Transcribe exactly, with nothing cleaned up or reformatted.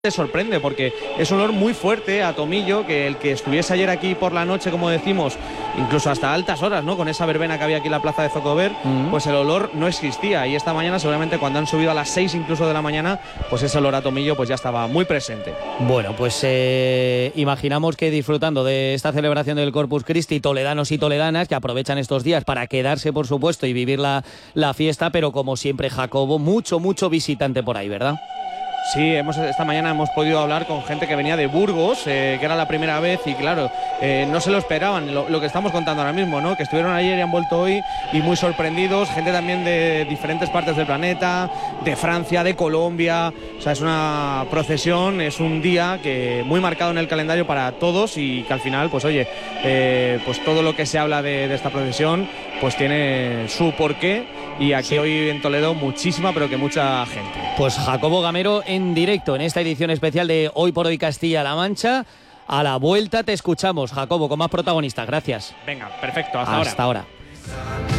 te sorprende porque es un olor muy fuerte a tomillo, que el que estuviese ayer aquí por la noche, como decimos, incluso hasta altas horas, ¿no? Con esa verbena que había aquí en la plaza de Zocober, uh-huh. pues el olor no existía, y esta mañana seguramente cuando han subido a las seis incluso de la mañana, pues ese olor a tomillo pues ya estaba muy presente. Bueno, pues eh, imaginamos que disfrutando de esta celebración del Corpus Christi, toledanos y toledanas que aprovechan estos días para quedarse, por supuesto, y vivir la, la fiesta, pero como siempre, Jacobo, mucho, mucho visitante por ahí, ¿verdad? Sí, hemos, esta mañana hemos podido hablar con gente que venía de Burgos, eh, que era la primera vez, y claro, eh, no se lo esperaban, lo, lo que estamos contando ahora mismo, ¿no? Que estuvieron ayer y han vuelto hoy y muy sorprendidos, gente también de diferentes partes del planeta, de Francia, de Colombia. O sea, es una procesión, es un día que muy marcado en el calendario para todos, y que al final, pues oye, eh, pues todo lo que se habla de, de esta procesión pues tiene su porqué, y aquí sí. Hoy en Toledo muchísima, pero que mucha gente. Pues Jacobo Gamero en directo en esta edición especial de Hoy por Hoy Castilla-La Mancha. A la vuelta te escuchamos, Jacobo, con más protagonistas. Gracias. Venga, perfecto, hasta, hasta ahora. ahora.